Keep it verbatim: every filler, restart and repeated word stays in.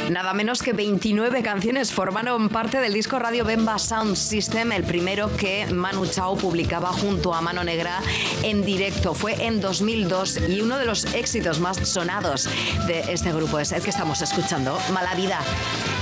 Nada menos que veintinueve canciones formaron parte del disco Radio Bemba Sound System, el primero que Manu Chao publicaba junto a Mano Negra en directo. Fue en dos mil dos y uno de los éxitos más sonados de este grupo es el que estamos escuchando, Mala Vida.